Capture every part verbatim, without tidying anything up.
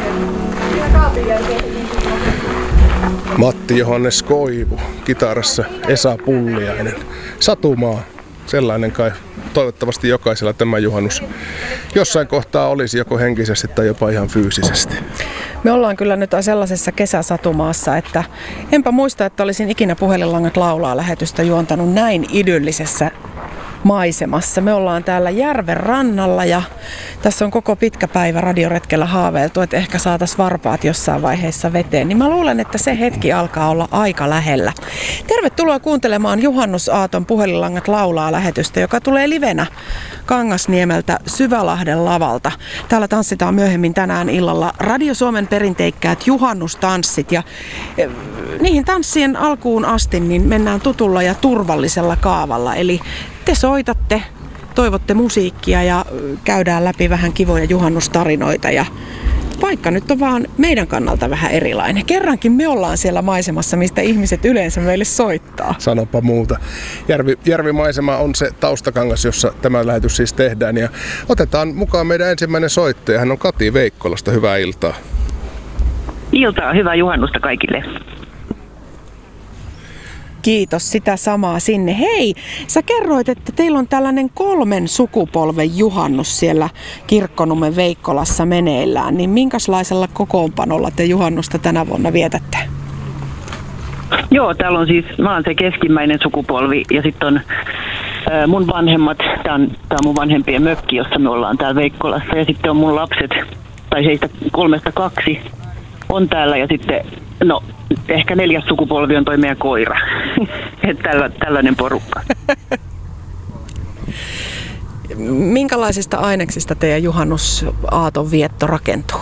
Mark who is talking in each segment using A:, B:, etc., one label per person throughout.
A: Matti Johannes Koivu, kitarassa Esa Pulliainen. Satumaa, sellainen kai toivottavasti jokaisella tämä juhannus jossain kohtaa olisi joko henkisesti tai jopa ihan fyysisesti.
B: Me ollaan kyllä nyt sellaisessa kesäsatumaassa, että enpä muista, että olisin ikinä Puhelinlangat laulaa -lähetystä juontanut näin idyllisessä maisemassa. Me ollaan täällä järven rannalla ja tässä on koko pitkä päivä radioretkellä haaveiltu, että ehkä saataisiin varpaat jossain vaiheessa veteen. Niin mä luulen, että se hetki alkaa olla aika lähellä. Tervetuloa kuuntelemaan juhannusaaton Puhelinlangat laulaa -lähetystä, joka tulee livenä Kangasniemeltä Syvälahden lavalta. Täällä tanssitaan myöhemmin tänään illalla Radio Suomen perinteikkäät juhannustanssit ja niihin tanssien alkuun asti niin mennään tutulla ja turvallisella kaavalla. Eli te soitatte, toivotte musiikkia ja käydään läpi vähän kivoja juhannustarinoita ja paikka nyt on vaan meidän kannalta vähän erilainen. Kerrankin me ollaan siellä maisemassa, mistä ihmiset yleensä meille soittaa.
A: Sanopa muuta. Järvi, järvimaisema on se taustakangas, jossa tämä lähetys siis tehdään. Ja otetaan mukaan meidän ensimmäinen soittaja. Hän on Kati Veikkolasta. Hyvää iltaa.
C: Iltaa. Hyvää juhannusta kaikille.
B: Kiitos, sitä samaa sinne. Hei, sä kerroit, että teillä on tällainen kolmen sukupolven juhannus siellä Kirkkonummen Veikkolassa meneillään. Niin minkälaisella kokoonpanolla te juhannusta tänä vuonna vietätte?
C: Joo, täällä on siis, mä oon se keskimmäinen sukupolvi ja sitten on äh, mun vanhemmat, tää on, tää on mun vanhempien mökki, jossa me ollaan täällä Veikkolassa. Ja sitten on mun lapset, tai heistä kolmesta kaksi on täällä ja sitten, no ehkä neljäs sukupolvi on toi meidän koira. Että tällä, tällainen porukka.
B: Minkälaisista aineksista teidän juhannusaaton vietto rakentuu?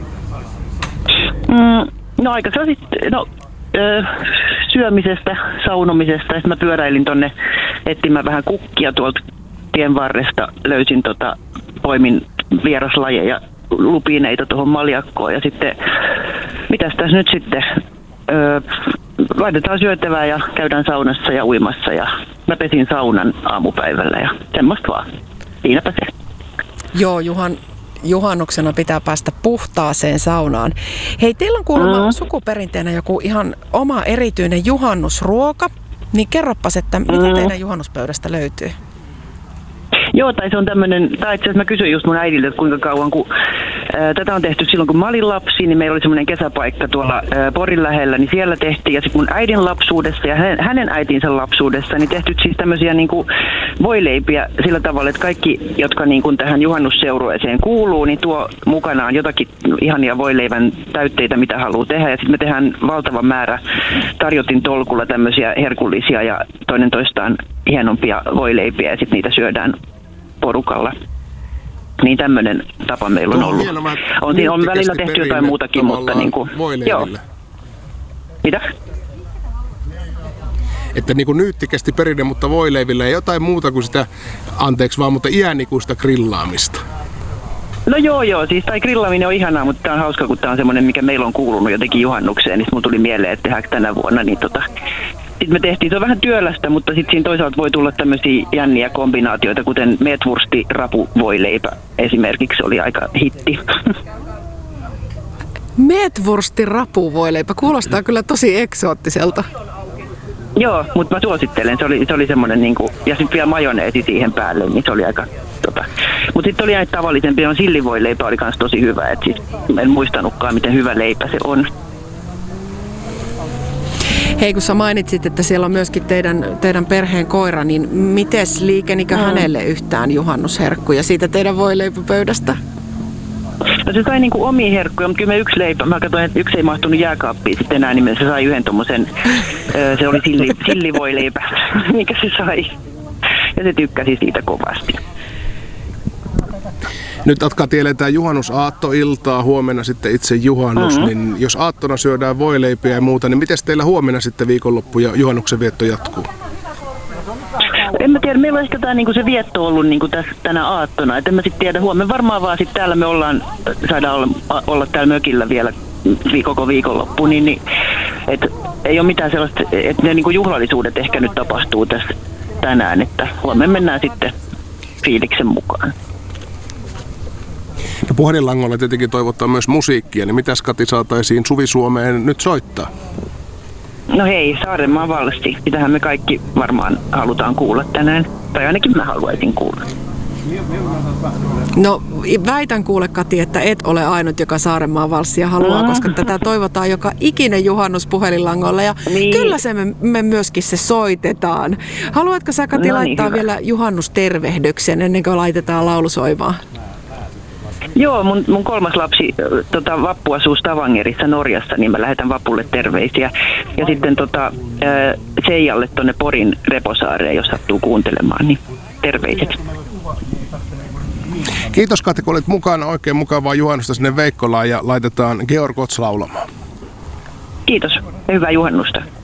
C: Mm, no aika se on sitten, no ö, syömisestä, saunomisesta. Sitten mä pyöräilin tonne etsimään vähän kukkia tuolta tien varresta. Löysin tota, poimin vieraslajeja, lupineita tuohon maljakkoon ja sitten, mitäs tässä nyt sitten? Öö, laitetaan syötävää ja käydään saunassa ja uimassa ja mä pesin saunan aamupäivällä ja semmoista vaan. Siinäpä se.
B: Joo, Juhan, juhannuksena pitää päästä puhtaaseen saunaan. Hei, teillä on kuulemma mm. sukuperinteenä joku ihan oma erityinen juhannusruoka, niin kerroppas, että mitä mm. teidän juhannuspöydästä löytyy?
C: Joo, tai se on tämmöinen, tai itse asiassa mä kysyin just mun äidiltä, että kuinka kauan, kun ää, tätä on tehty silloin, kun mä olin lapsi, niin meillä oli semmoinen kesäpaikka tuolla ää, Porin lähellä, niin siellä tehtiin, ja sitten mun äidin lapsuudessa ja hänen, hänen äitinsä lapsuudessa, niin tehty siis tämmöisiä niin kuin voileipiä sillä tavalla, että kaikki, jotka niin kuin tähän juhannusseurueeseen kuuluu, niin tuo mukanaan jotakin ihania voileivän täytteitä, mitä haluaa tehdä, ja sitten me tehdään valtava määrä tarjotin tolkulla tämmöisiä herkullisia ja toinen toistaan hienompia voileipiä, ja sitten niitä syödään porukalla. Niin tämmöinen tapa meillä on ollut. On, on välillä tehty jotain muutakin, mutta niin kuin, joo. Mitä?
A: Että niin kuin nyyttikästi perinne, mutta voileivillä ei jotain muuta kuin sitä, anteeksi vaan, mutta iänikuista grillaamista.
C: No joo joo, siis tai grillaaminen on ihanaa, mutta tämä on hauska, kun tämä on semmoinen, mikä meillä on kuulunut jotenkin juhannukseen, niin mulla tuli mieleen, että tehdäänkö tänä vuonna, niin tota, sitten me tehtiin, se on vähän työlästä, mutta sitten siinä toisaalta voi tulla tämmöisiä jänniä kombinaatioita, kuten metwursti rapuvoileipä esimerkiksi oli aika hitti.
B: Metwursti rapuvoileipä, kuulostaa kyllä tosi eksoottiselta.
C: Joo, mutta mä suosittelen, se oli, se oli semmoinen niinku, ja sitten vielä majoneesi siihen päälle, niin se oli aika tota. Mutta sitten oli näitä tavallisempia, on sillivoileipä oli kans tosi hyvä, että siis en muistanutkaan, miten hyvä leipä se on.
B: Hei, kun sä mainitsit, että siellä on myöskin teidän, teidän perheen koira, niin mites liikenikö mm. hänelle yhtään juhannusherkkuja siitä teidän voileipäpöydästä?
C: No se sai niinku omia herkkuja, mutta kyllä me yksi leipä, mä katsoin, että yksi ei mahtunut jääkaappiin sitten enää, niin se sai yhden tommosen, se oli silli, sillivoileipä, mikä se sai. Ja se tykkäsi siitä kovasti.
A: Nyt Atka eletään juhannusaattoiltaa, huomenna sitten itse juhannus, mm-hmm. niin jos aattona syödään voileipiä ja muuta, niin miten teillä huomenna sitten viikonloppu ja juhannuksen vietto jatkuu?
C: En mä tiedä, meillä on ehkä tämä niinku se vietto ollut niinku tässä, tänä aattona, et en mä sitten tiedä, huomenna varmaan vaan sitten täällä me ollaan, saadaan olla, olla täällä mökillä vielä koko viikonloppu, niin, niin et ei ole mitään sellaista, että ne niinku juhlallisuudet ehkä nyt tapahtuu tässä tänään, että huomenna mennään sitten fiiliksen mukaan.
A: Ja puhelinlangolla tietenkin toivottaa myös musiikkia, niin mitäs Kati saataisiin Suvi-Suomeen nyt soittaa?
C: No hei, Saarenmaan valssi. Sitähän me kaikki varmaan halutaan kuulla tänään. Tai ainakin mä haluaisin kuulla.
B: No väitän kuule Kati, että et ole ainut, joka Saarenmaan valssia haluaa, mm. koska tätä toivotaan joka ikinen juhannus puhelinlangolla ja niin. Kyllä se me, me myöskin se soitetaan. Haluatko sä Kati no niin, laittaa hyvä. vielä juhannustervehdyksen ennen kuin laitetaan laulu soimaan?
C: Joo, mun, mun kolmas lapsi tota, Vappu asuu Stavangerissa Norjassa, niin mä lähetän Vapulle terveisiä. Ja sitten tota, Seijalle tonne Porin Reposaareen, jos sattuu kuuntelemaan, niin terveiset.
A: Kiitos Kati, kun olit mukana. Oikein mukavaa juhannusta sinne Veikkolaan ja laitetaan Georg Ots laulamaan.
C: Kiitos ja hyvää juhannusta.